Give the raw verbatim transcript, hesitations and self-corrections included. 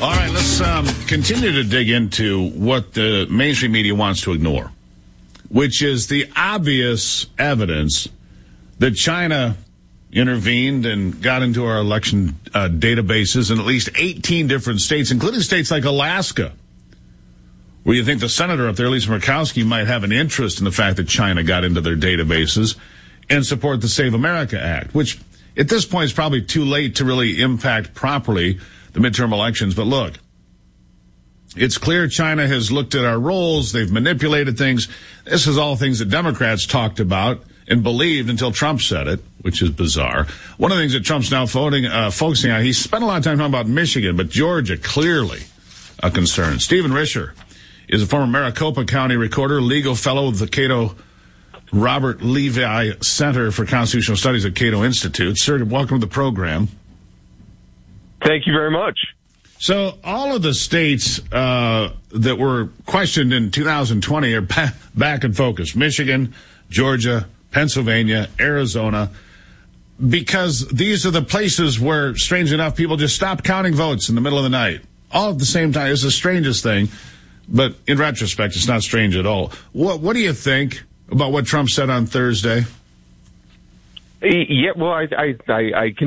All right, let's um, continue to dig into what the mainstream media wants to ignore, which is the obvious evidence that China intervened and got into our election uh, databases in at least eighteen different states, including states like Alaska, where you think the senator up there, Lisa Murkowski, might have an interest in the fact that China got into their databases and support the Save America Act, which at this point is probably too late to really impact properly the midterm elections. But look, it's clear China has looked at our roles. They've manipulated things. This is all things that Democrats talked about and believed until Trump said it, which is bizarre. One of the things that Trump's now voting, uh, focusing on, he spent a lot of time talking about Michigan, but Georgia, clearly a concern. Stephen Risher is a former Maricopa County recorder, legal fellow of the Cato Robert Levi Center for Constitutional Studies at Cato Institute. Sir, welcome to the program. Thank you very much. So all of the states uh, that were questioned in two thousand twenty are pa- back in focus. Michigan, Georgia, Pennsylvania, Arizona, because these are the places where, strange enough, people just stopped counting votes in the middle of the night. All at the same time. It's the strangest thing, but in retrospect, it's not strange at all. What, what do you think about what Trump said on Thursday? Yeah, well, I, I, I, I can